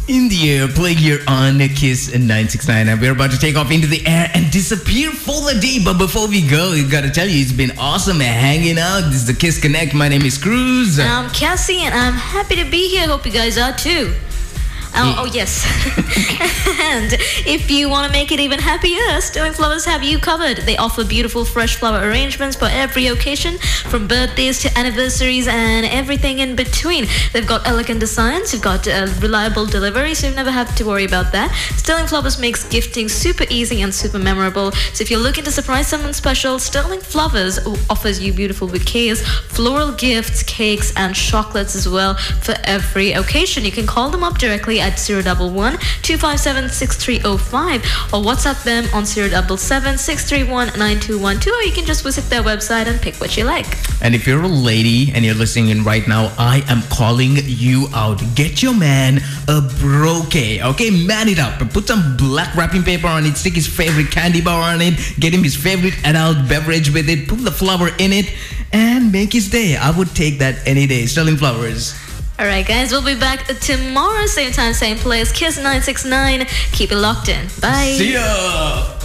In the air, playing here on Kiss 969, and we're about to take off into the air and disappear for the day. But before we go, we gotta tell you, it's been awesome hanging out. This is the Kiss Connect. My name is Cruz. And I'm Cassie, and I'm happy to be here. Hope you guys are too. Oh yes. And if you want to make it even happier, Sterling Flowers have you covered. They offer beautiful fresh flower arrangements for every occasion, from birthdays to anniversaries and everything in between. They've got elegant designs, you've got reliable delivery, so you never have to worry about that. Sterling Flowers makes gifting super easy and super memorable. So if you're looking to surprise someone special, Sterling Flowers offers you beautiful bouquets, floral gifts, cakes and chocolates as well for every occasion. You can call them up directly at 011-257-6305 or WhatsApp them on 077-631-9212, or you can just visit their website and pick what you like. And if you're a lady and you're listening in right now, I am calling you out. Get your man a brocade, okay? Man it up. Put some black wrapping paper on it, stick his favorite candy bar on it, get him his favorite adult beverage with it, put the flower in it, and make his day. I would take that any day. Sterling Flowers. Alright guys, we'll be back tomorrow, same time, same place. Kiss 969. Keep it locked in. Bye. See ya.